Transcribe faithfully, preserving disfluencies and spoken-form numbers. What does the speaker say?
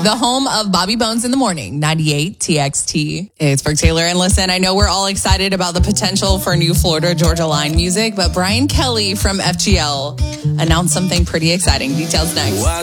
The home of Bobby Bones in the Morning, ninety-eight T X T. It's Brooke Taylor. And listen, I know we're all excited about the potential for new Florida Georgia Line music, but Brian Kelly from F G L announced something pretty exciting. Details next.